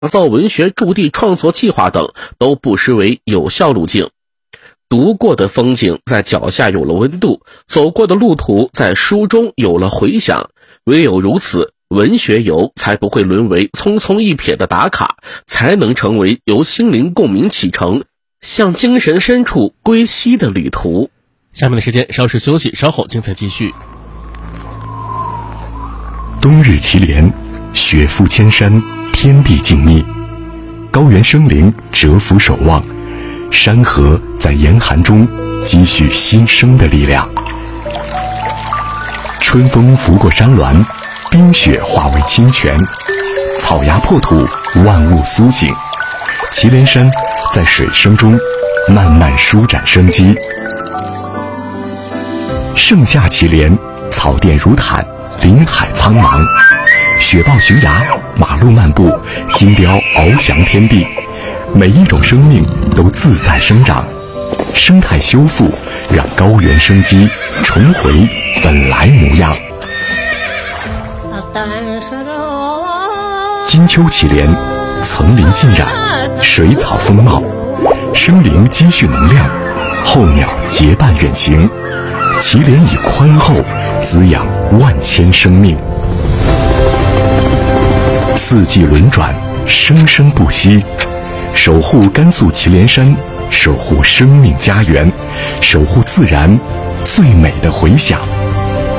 造文学驻地创作计划等都不失为有效路径。读过的风景在脚下有了温度，走过的路途在书中有了回响，唯有如此，文学游才不会沦为匆匆一瞥的打卡，才能成为由心灵共鸣启程，向精神深处归西的旅途。 下面的时间稍事休息，稍后精彩继续。 冬日祁连，雪覆千山，天地静谧，高原生灵蛰伏守望，山河在严寒中积蓄新生的力量。春风拂过山峦，冰雪化为清泉，草芽破土，万物苏醒。祁连山在水声中慢慢舒展生机。盛夏祁连，草甸如毯，林海苍茫，雪豹寻崖，马路漫步，金雕翱翔天地，每一种生命都自在生长。生态修复，让高原生机重回本来模样。金秋祁连，层林尽染，水草丰茂，生灵积蓄能量，候鸟结伴远行。祁连以宽厚滋养万千生命，四季轮转，生生不息。守护甘肃祁连山，守护生命家园，守护自然最美的回响。